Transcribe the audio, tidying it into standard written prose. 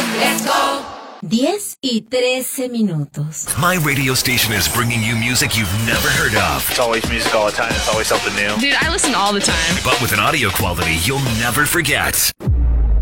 Let's go. 10:13. My radio station is bringing you music you've never heard of. It's always music all the time. It's always something new. Dude, I listen all the time. But with an audio quality you'll never forget.